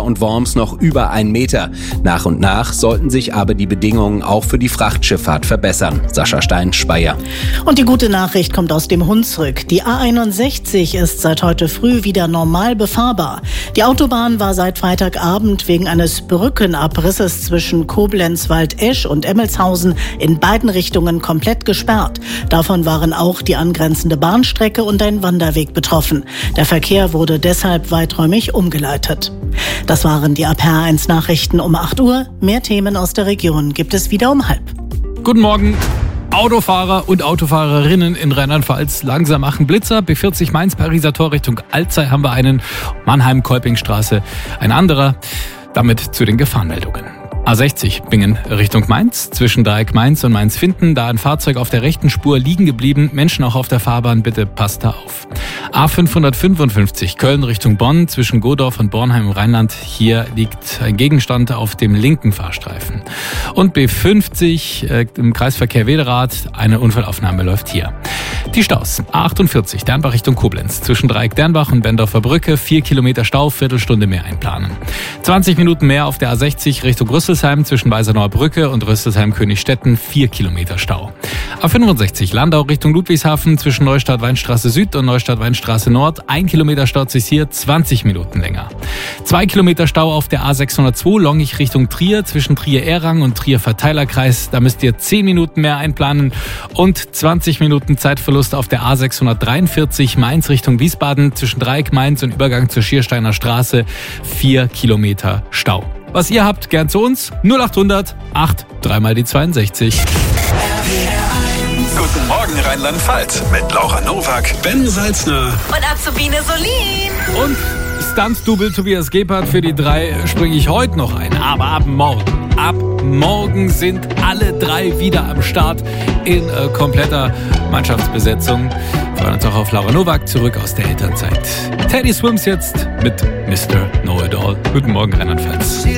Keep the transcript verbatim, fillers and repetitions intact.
und Worms noch über ein Meter. Nach und nach sollten sich aber die Bedingungen auch für die Frachtschifffahrt verbessern. Sascha Stein, Speyer. Und die gute Nachricht kommt aus dem Hunsrück. Die A einundsechzig ist seit heute früh wieder normal befahrbar. Die Autobahn war seit Freitagabend wegen eines Brückenabrisses zwischen Koblenz-Waldesch und Emmelshausen in beiden Richtungen komplett gesperrt. Davon waren auch die angrenzende Bahnstrecke und ein Wanderweg betroffen. Der Verkehr wurde deshalb weiträumig umgeleitet. Das waren die A P R eins Nachrichten um acht Uhr. Mehr Themen aus der Region gibt es wieder um halb. Guten Morgen. Autofahrer und Autofahrerinnen in Rheinland-Pfalz langsam machen Blitzer. B vierzig Mainz, Pariser Tor Richtung Alzey haben wir einen, Mannheim-Kolpingstraße ein anderer. Damit zu den Gefahrenmeldungen. A sechzig Bingen Richtung Mainz, zwischen Dreieck Mainz und Mainz-Finden, da ein Fahrzeug auf der rechten Spur liegen geblieben, Menschen auch auf der Fahrbahn, bitte passt da auf. A fünfhundertfünfundfünfzig Köln Richtung Bonn, zwischen Godorf und Bornheim im Rheinland, hier liegt ein Gegenstand auf dem linken Fahrstreifen. Und B fünfzig äh, im Kreisverkehr Wederath, eine Unfallaufnahme läuft hier. Die Staus, A achtundvierzig Dernbach Richtung Koblenz, zwischen Dreieck Dernbach und Bendorfer Brücke, vier Kilometer Stau, Viertelstunde mehr einplanen. zwanzig Minuten mehr auf der A sechzig Richtung Rüsselsheim, zwischen Weißenauer Brücke und Rüsselsheim-Königstetten, vier Kilometer Stau. A fünfundsechzig Landau Richtung Ludwigshafen, zwischen Neustadt-Weinstraße Süd und Neustadt-Weinstraße Nord, ein Kilometer staut sich hier, zwanzig Minuten länger. Zwei Kilometer Stau auf der A sechshundertzwei Longich Richtung Trier, zwischen Trier-Ehrang und Trier-Verteilerkreis, da müsst ihr zehn Minuten mehr einplanen und zwanzig Minuten Zeitverlust auf der A sechshundertdreiundvierzig Mainz Richtung Wiesbaden, zwischen Dreieck Mainz und Übergang zur Schiersteiner Straße, vier Kilometer Stau. Was ihr habt, gern zu uns. null achthundert acht, dreimal die zweiundsechzig. Guten Morgen Rheinland-Pfalz mit Laura Nowak, Ben Salzner und Azubine Solin. Und Stunt-Double Tobias Gebhardt. Für die drei springe ich heute noch ein. Aber ab morgen, ab morgen sind alle drei wieder am Start in äh, kompletter Mannschaftsbesetzung. Wir freuen uns auch auf Laura Nowak, zurück aus der Elternzeit. Teddy Swims jetzt mit Mister Know-It-All. Guten Morgen Rheinland-Pfalz.